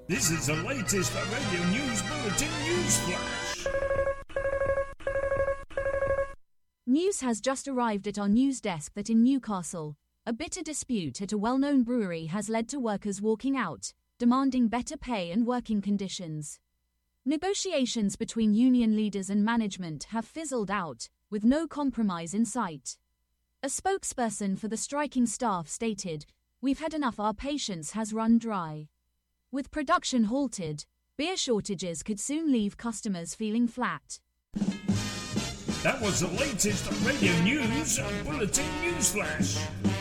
This is the latest Radio News Bulletin Newsflash. News has just arrived at our news desk that in Newcastle, a bitter dispute at a well-known brewery has led to workers walking out, demanding better pay and working conditions. Negotiations between union leaders and management have fizzled out, with no compromise in sight. A spokesperson for the striking staff stated, "We've had enough, our patience has run dry." With production halted, beer shortages could soon leave customers feeling flat. That was the latest Radio News Bulletin Newsflash.